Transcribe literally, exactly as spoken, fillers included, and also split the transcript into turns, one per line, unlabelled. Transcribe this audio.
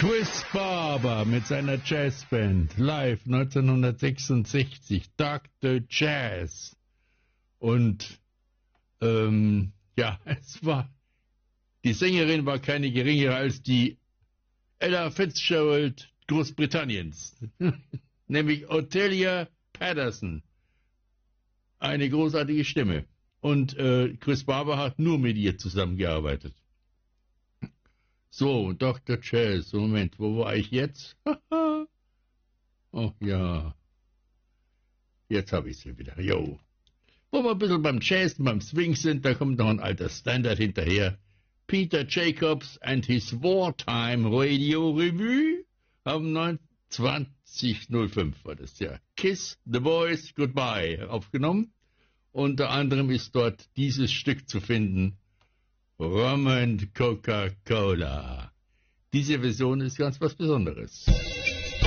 Chris Barber mit seiner Jazzband, live neunzehnhundertsechsundsechzig, Doktor Jazz. Und ähm, ja, es war, die Sängerin war keine geringere als die Ella Fitzgerald Großbritanniens, nämlich Otelia Patterson. Eine großartige Stimme. Und äh, Chris Barber hat nur mit ihr zusammengearbeitet. So, Doktor Jazz, Moment, wo war ich jetzt? Oh ja, jetzt habe ich sie wieder, jo. Wo wir ein bisschen beim Jazz und beim Swing sind, da kommt noch ein alter Standard hinterher. Peter Jacobs and his Wartime Radio Revue am zwanzig null fünf war das ja. Kiss the Boys Goodbye aufgenommen. Unter anderem ist dort dieses Stück zu finden, Rum and Coca-Cola. Diese Version ist ganz was Besonderes.